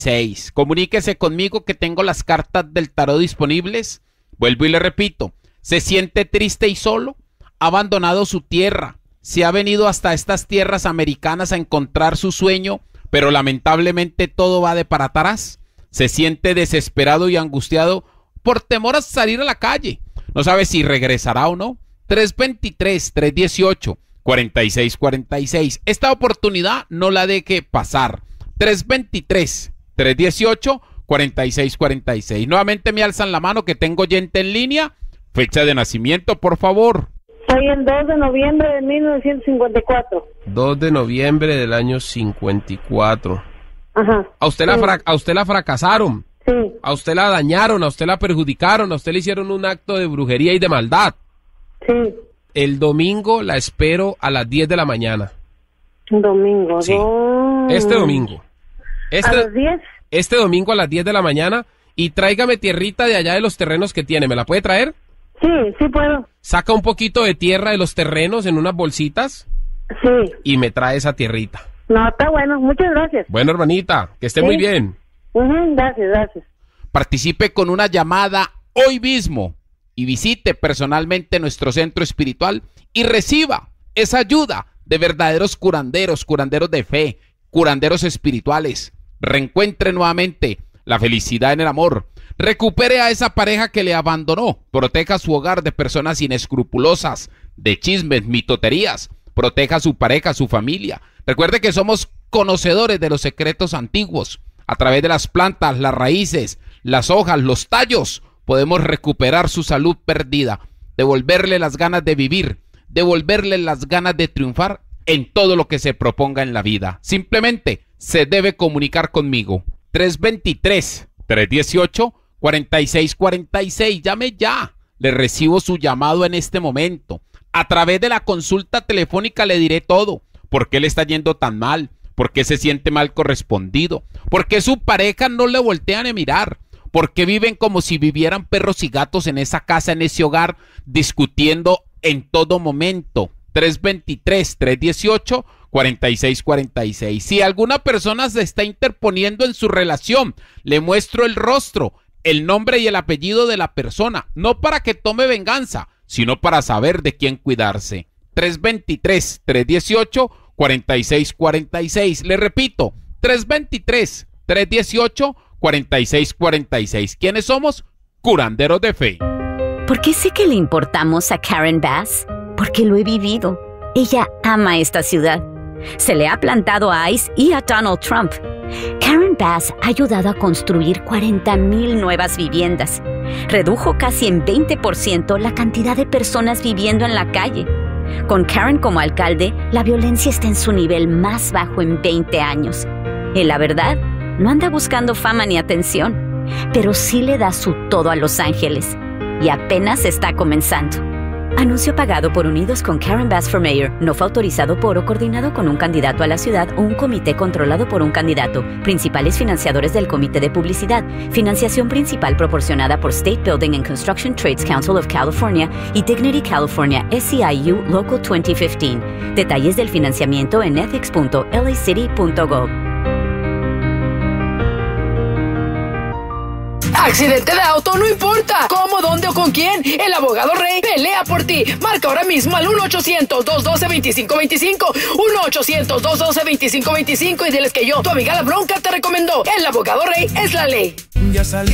6. Comuníquese conmigo que tengo las cartas del tarot disponibles. Vuelvo y le repito, se siente triste y solo, ha abandonado su tierra, se ha venido hasta estas tierras americanas a encontrar su sueño, pero lamentablemente todo va de para atrás. Se siente desesperado y angustiado por temor a salir a la calle. No sabe si regresará o no. 323-318-4646. Esta oportunidad no la deje pasar. 323-318-4646. Nuevamente me alzan la mano que tengo oyente en línea. Fecha de nacimiento, por favor. Soy el 2 de noviembre de 1954. 2 de noviembre del año 54. Ajá. A usted la fracasaron. Sí. A usted la dañaron, a usted la perjudicaron, a usted le hicieron un acto de brujería y de maldad. Sí. El domingo la espero a las 10 de la mañana. Domingo. Sí. Este domingo. ¿A las 10? Este domingo a las 10 de la mañana. Y tráigame tierrita de allá de los terrenos que tiene. ¿Me la puede traer? Sí, sí puedo. Saca un poquito de tierra de los terrenos en unas bolsitas. Sí. Y me trae esa tierrita. No, está bueno. Muchas gracias. Bueno, hermanita, que esté Sí. muy bien. Gracias, gracias. Participe con una llamada hoy mismo y visite personalmente nuestro centro espiritual y reciba esa ayuda de verdaderos curanderos, curanderos de fe, curanderos espirituales. Reencuentre nuevamente la felicidad en el amor. Recupere a esa pareja que le abandonó. Proteja su hogar de personas inescrupulosas, de chismes, mitoterías. Proteja a su pareja, a su familia. Recuerde que somos conocedores de los secretos antiguos. A través de las plantas, las raíces, las hojas, los tallos, podemos recuperar su salud perdida, devolverle las ganas de vivir, devolverle las ganas de triunfar en todo lo que se proponga en la vida. Simplemente se debe comunicar conmigo. 323-318-4646. Llame ya. Le recibo su llamado en este momento. A través de la consulta telefónica le diré todo. ¿Por qué le está yendo tan mal? ¿Por qué se siente mal correspondido? ¿Por qué su pareja no le voltean a mirar? ¿Por qué viven como si vivieran perros y gatos en esa casa, en ese hogar, discutiendo en todo momento? 323-318-4646. Si alguna persona se está interponiendo en su relación, le muestro el rostro, el nombre y el apellido de la persona, no para que tome venganza, sino para saber de quién cuidarse. 323-318-4646. Le repito, 323-318-4646. ¿Quiénes somos? Curanderos de fe. ¿Por qué sé que le importamos a Karen Bass? Porque lo he vivido. Ella ama esta ciudad. Se le ha plantado a ICE y a Donald Trump. Karen Bass ha ayudado a construir 40,000 nuevas viviendas. Redujo casi en 20% la cantidad de personas viviendo en la calle. Con Karen como alcalde, la violencia está en su nivel más bajo en 20 años. Y la verdad, no anda buscando fama ni atención, pero sí le da su todo a Los Ángeles. Y apenas está comenzando. Anuncio pagado por Unidos con Karen Bass for Mayor. No fue autorizado por o coordinado con un candidato a la ciudad o un comité controlado por un candidato. Principales financiadores del Comité de Publicidad. Financiación principal proporcionada por State Building and Construction Trades Council of California y Dignity California SEIU Local 2015. Detalles del financiamiento en ethics.lacity.gov. Accidente de auto, no importa cómo, dónde o con quién, el abogado Rey pelea por ti. Marca ahora mismo al 1-800-212-2525, 1-800-212-2525 y diles que yo, tu amiga La Bronca, te recomendó. El abogado Rey es la ley. Ya salí.